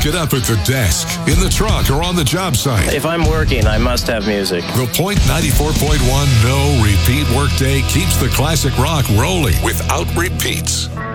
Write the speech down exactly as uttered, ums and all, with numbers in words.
it up at the desk, in the truck, or on the job site. If I'm working, I must have music. The Point ninety-four point one no repeat workday keeps the classic rock rolling without repeats.